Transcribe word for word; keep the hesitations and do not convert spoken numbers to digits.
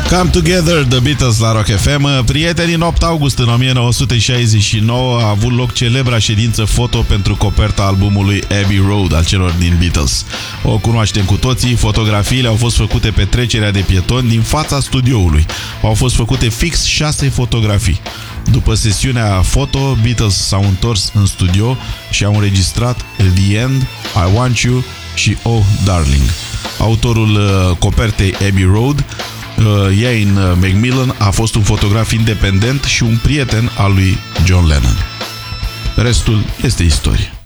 Come Together, The Beatles la Rock F M. Prieteni, în opt august în o mie nouă sute șaizeci și nouă a avut loc celebra ședință foto pentru coperta albumului Abbey Road al celor din Beatles. O cunoaștem cu toții, fotografiile au fost făcute pe trecerea de pietoni din fața studioului. Au fost făcute fix șase fotografii. După sesiunea foto, Beatles s-au întors în studio și au înregistrat The End, I Want You și Oh Darling. Autorul uh, copertei Abbey Road, uh, Ian McMillan, a fost un fotograf independent și un prieten al lui John Lennon. Restul este istorie.